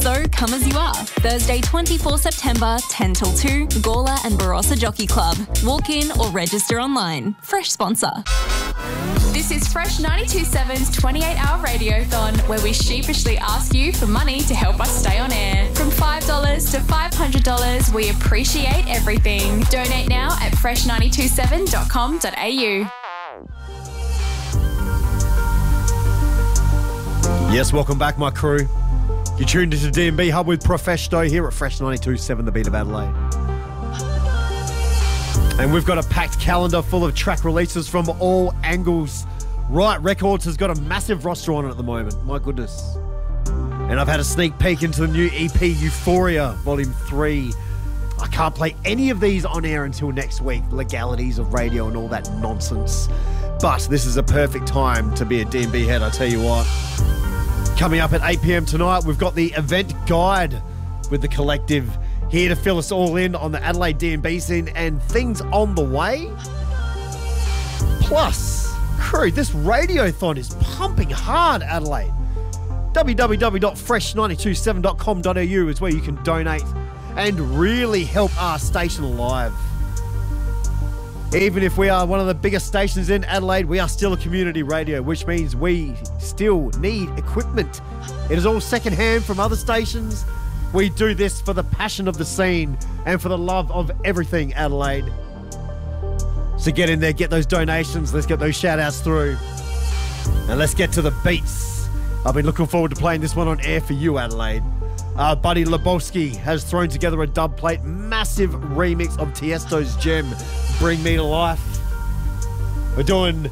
So come as you are. Thursday, 24 September, 10 till 2, Gawler and Barossa Jockey Club. Walk in or register online. Fresh sponsor. This is Fresh 92.7's 28-hour radiothon, where we sheepishly ask you for money to help us stay on air. From $5 to $500, we appreciate everything. Donate now at fresh927.com.au. Yes, welcome back, my crew. You're tuned into D&B Hub with Profesto here at Fresh 92.7, the Beat of Adelaide. And we've got a packed calendar full of track releases from all angles. Riot Records has got a massive roster on it at the moment. My goodness. And I've had a sneak peek into the new EP, Euphoria, Volume 3. I can't play any of these on air until next week. Legalities of radio and all that nonsense. But this is a perfect time to be a D&B head, I tell you what. Coming up at 8 p.m. tonight, we've got the event guide with the collective here to fill us all in on the Adelaide D&B scene and things on the way. Plus, crew, this radiothon is pumping hard, Adelaide. www.fresh927.com.au is where you can donate and really help our station alive. Even if we are one of the biggest stations in Adelaide, we are still a community radio, which means we still need equipment. It is all secondhand from other stations. We do this for the passion of the scene and for the love of everything Adelaide. So get in there, get those donations, let's get those shout outs through. And let's get to the beats. I've been looking forward to playing this one on air for you, Adelaide. Our buddy Lebowski has thrown together a dub plate, massive remix of Tiesto's gem, Bring Me to Life. We're doing